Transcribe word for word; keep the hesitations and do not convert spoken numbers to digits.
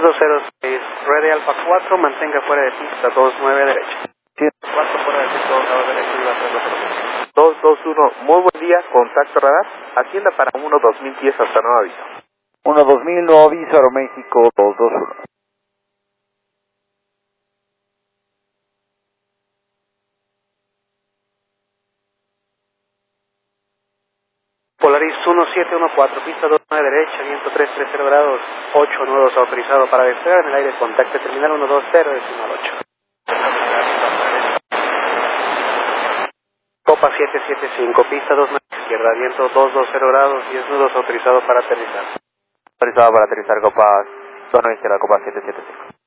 dos cero seis, Ready Alfa cuatro, mantenga fuera de pista, dos nueve derecha. Sí. cuatro fuera de pista, dos nueve derecha, iba tres dos cero. dos dos uno, muy buen día, contacto radar, Hacienda para uno dos mil diez hasta nuevo aviso. uno dos mil, nuevo aviso, Aeroméxico dos dos uno. Polaris uno siete uno cuatro, pista dos nueve derecha, viento tres tres cero grados, ocho nudos autorizado para despegar en el aire, contacto terminal uno dos cero, decimal ocho. Copa siete siete cinco, pista dos nueve izquierda, viento dos dos cero grados, diez nudos autorizado para aterrizar. Autorizado para aterrizar, Copa, zona izquierda, Copa siete siete cinco.